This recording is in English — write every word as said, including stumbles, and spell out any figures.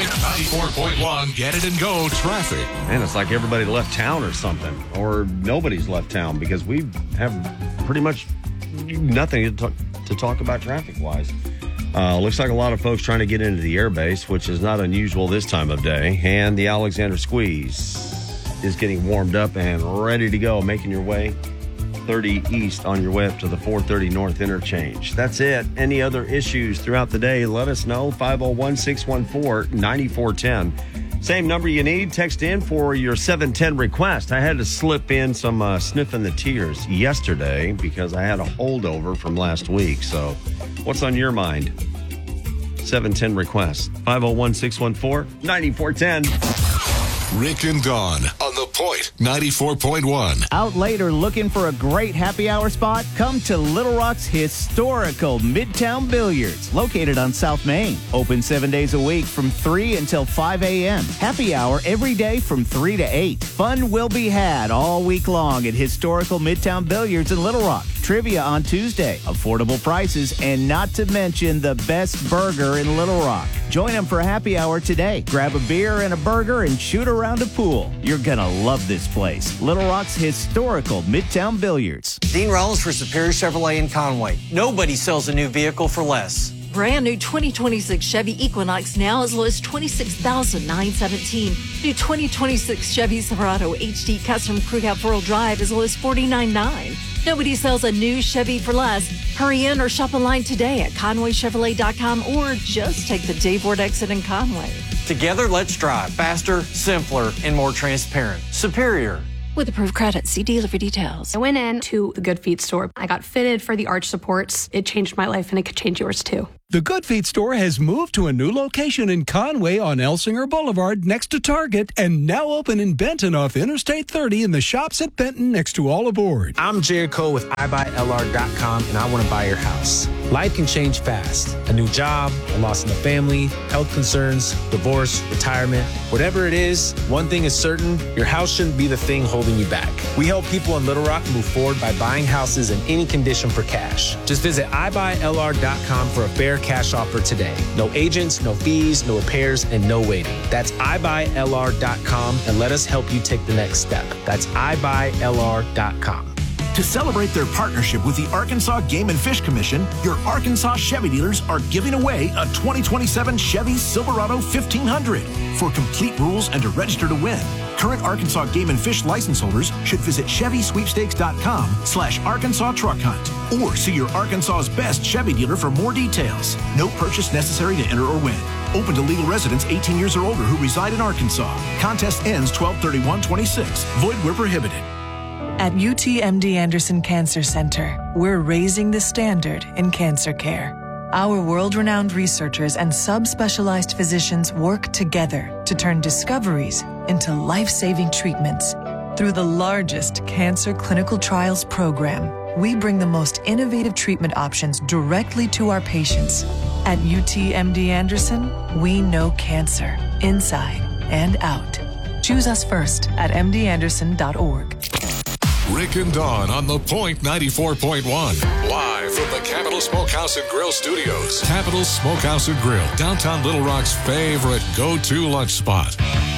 Point ninety-four point one, Get It and Go traffic. Man, it's like everybody left town or something, or nobody's left town because we have pretty much nothing to talk, to talk about traffic-wise. Uh, looks like a lot of folks trying to get into the airbase, which is not unusual this time of day. And the Alexander Squeeze is getting warmed up and ready to go, making your way thirty east on your way up to the four thirty North Interchange. That's it. Any other issues throughout the day, let us know. five oh one, six one four, nine four one zero. Same number you need. Text in for your seven ten request. I had to slip in some uh, sniffing the tears yesterday because I had a holdover from last week. So what's on your mind? seven ten request. five oh one, six one four, nine four one zero. Rick and Dawn on The Point ninety-four point one. Out later looking for a great happy hour spot? Come to Little Rock's historical Midtown Billiards, located on South Main. Open seven days a week from three until five a.m. Happy hour every day from three to eight. Fun will be had all week long at historical Midtown Billiards in Little Rock. Trivia on Tuesday, affordable prices, and not to mention the best burger in Little Rock. Join them for a happy hour today. Grab a beer and a burger and shoot around a pool. You're going to love this place. Little Rock's historical Midtown Billiards. Dean Rollins for Superior Chevrolet in Conway. Nobody sells a new vehicle for less. Brand new twenty twenty-six Chevy Equinox now as low as twenty-six thousand nine hundred seventeen dollars. New twenty twenty-six Chevy Silverado H D Custom Crew Cab four-wheel drive as low as forty-nine thousand nine hundred nine dollars. Nobody sells a new Chevy for less. Hurry in or shop online today at Conway Chevrolet dot com or just take the Dave Ward exit in Conway. Together, let's drive faster, simpler, and more transparent. Superior. With approved credit, see dealer for details. I went in to the Good Feet store. I got fitted for the arch supports. It changed my life, and it could change yours too. The Good Feet store has moved to a new location in Conway on Elsinger Boulevard next to Target and now open in Benton off Interstate thirty in the shops at Benton next to All Aboard. I'm Jared Cole with I buy L R dot com and I want to buy your house. Life can change fast. A new job, a loss in the family, health concerns, divorce, retirement. Whatever it is, one thing is certain, your house shouldn't be the thing holding you back. We help people in Little Rock move forward by buying houses in any condition for cash. Just visit I buy L R dot com for a fair cash offer today. No agents, no fees, no repairs, and no waiting. That's I buy L R dot com and let us help you take the next step. That's I buy L R dot com. To celebrate their partnership with the Arkansas Game and Fish Commission, your Arkansas Chevy dealers are giving away a twenty twenty-seven Chevy Silverado fifteen hundred. For complete rules and to register to win, current Arkansas Game and Fish license holders should visit Chevy Sweepstakes dot com slash Arkansas Truck Hunt or see your Arkansas's best Chevy dealer for more details. No purchase necessary to enter or win. Open to legal residents eighteen years or older who reside in Arkansas. Contest ends twelve thirty-one twenty-six. Void where prohibited. At U T M D Anderson Cancer Center, we're raising the standard in cancer care. Our world-renowned researchers and subspecialized physicians work together to turn discoveries into life-saving treatments. Through the largest cancer clinical trials program, we bring the most innovative treatment options directly to our patients. At U T M D Anderson, we know cancer inside and out. Choose us first at m d anderson dot org. Rick and Dawn on The Point ninety-four point one. Live from the Capital Smokehouse and Grill Studios. Capital Smokehouse and Grill, downtown Little Rock's favorite go-to lunch spot.